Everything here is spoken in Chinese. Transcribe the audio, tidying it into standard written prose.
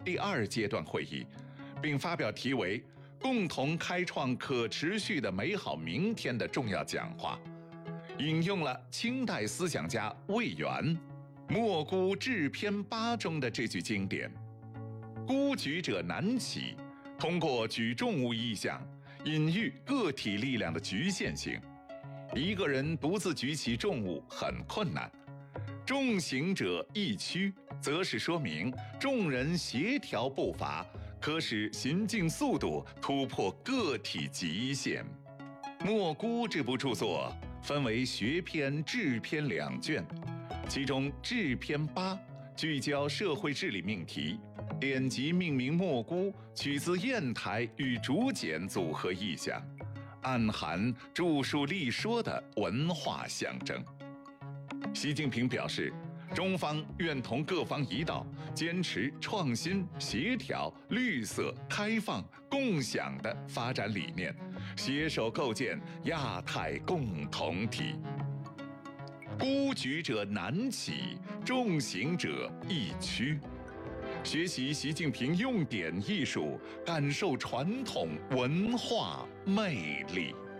第2阶段会议，并发表题为“共同开创可持续的美好明天”的重要讲话，引用了清代思想家魏源《莫孤志篇8》中的这句经典：“孤举者难起”，通过举重物意象，隐喻个体力量的局限性。一个人独自举起重物很困难，众行者易趋，则是说明众人协调步伐，可使行进速度突破个体极限。《莫孤》这部著作分为学篇、志篇2卷，其中志篇8聚焦社会治理命题，典籍命名莫孤，取自砚台与竹简组合意象，暗含著述立说的文化象征。习近平表示，中方愿同各方一道，坚持创新、协调、绿色、开放、共享的发展理念，携手构建亚太共同体。孤举者难起，众行者易趋。学习习近平用典艺术，感受传统文化魅力。